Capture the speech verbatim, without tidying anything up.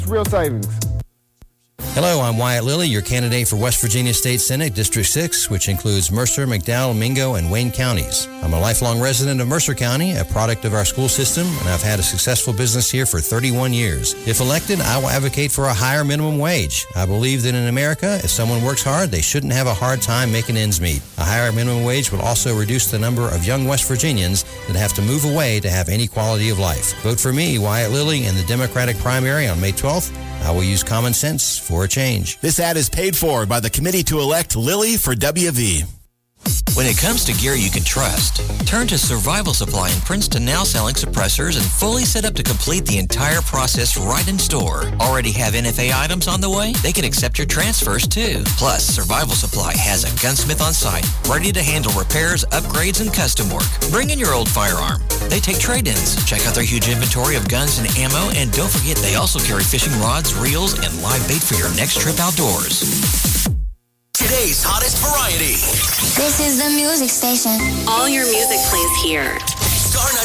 Real savings. Hello, I'm Wyatt Lilly, your candidate for West Virginia State Senate District six, which includes Mercer, McDowell, Mingo, and Wayne counties. I'm a lifelong resident of Mercer County, a product of our school system, and I've had a successful business here for thirty-one years. If elected, I will advocate for a higher minimum wage. I believe that in America, if someone works hard, they shouldn't have a hard time making ends meet. A higher minimum wage will also reduce the number of young West Virginians that have to move away to have any quality of life. Vote for me, Wyatt Lilly, in the Democratic primary on May twelfth. I will use common sense for a change. This ad is paid for by the committee to elect Lilly for W V. When it comes to gear you can trust, turn to Survival Supply in Princeton, now selling suppressors and fully set up to complete the entire process right in store. Already have N F A items on the way? They can accept your transfers too. Plus, Survival Supply has a gunsmith on site, ready to handle repairs, upgrades, and custom work. Bring in your old firearm. They take trade-ins. Check out their huge inventory of guns and ammo, and don't forget they also carry fishing rods, reels, and live bait for your next trip outdoors. Today's hottest variety. This is the music station. All your music plays here. Star